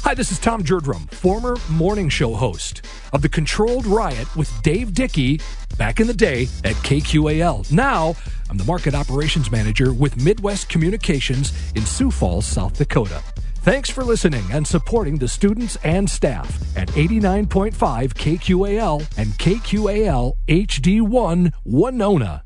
Hi, this is Tom Jerdrum, former morning show host of The Controlled Riot with Dave Dickey back in the day at KQAL. Now, I'm the market operations manager with Midwest Communications in Sioux Falls, South Dakota. Thanks for listening and supporting the students and staff at 89.5 KQAL and KQAL HD1 Winona.